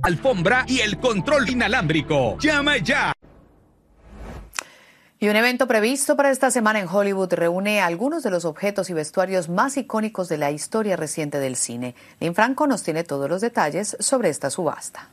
alfombra y el control inalámbrico. ¡Llama ya! Y un evento previsto para esta semana en Hollywood reúne algunos de los objetos y vestuarios más icónicos de la historia reciente del cine. Lynn Franco nos tiene todos los detalles sobre esta subasta.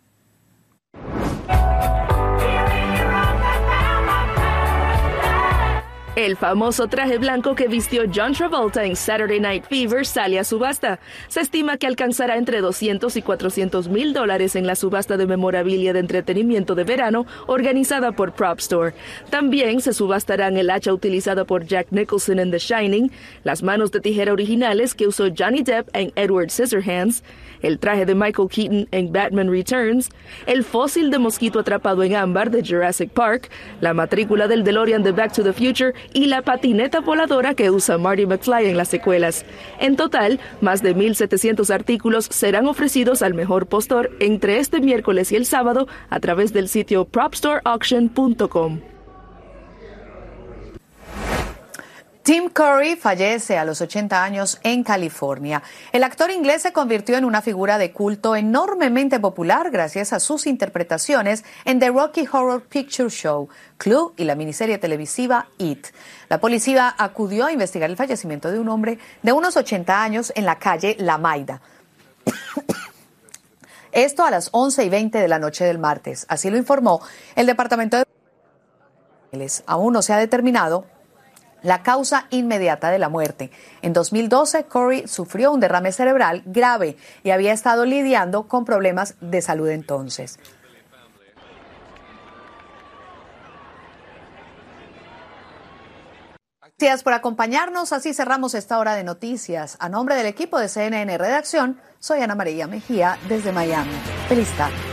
El famoso traje blanco que vistió John Travolta en Saturday Night Fever sale a subasta. Se estima que alcanzará entre $200 y $400,000 en la subasta de memorabilia de entretenimiento de verano organizada por Prop Store. También se subastarán el hacha utilizada por Jack Nicholson en The Shining, las manos de tijera originales que usó Johnny Depp en Edward Scissorhands, el traje de Michael Keaton en Batman Returns, el fósil de mosquito atrapado en ámbar de Jurassic Park, la matrícula del DeLorean de Back to the Future y la patineta voladora que usa Marty McFly en las secuelas. En total, más de 1,700 artículos serán ofrecidos al mejor postor entre este miércoles y el sábado a través del sitio propstoreauction.com. Tim Curry fallece a los 80 años en California. El actor inglés se convirtió en una figura de culto enormemente popular gracias a sus interpretaciones en The Rocky Horror Picture Show, Clue y la miniserie televisiva It. La policía acudió a investigar el fallecimiento de un hombre de unos 80 años en la calle La Maida. Esto a las 11:20 de la noche del martes. Así lo informó el Departamento de... Aún no se ha determinado la causa inmediata de la muerte. En 2012, Curry sufrió un derrame cerebral grave y había estado lidiando con problemas de salud entonces. Gracias por acompañarnos. Así cerramos esta hora de noticias. A nombre del equipo de CNN Redacción, soy Ana María Mejía desde Miami. Feliz tarde.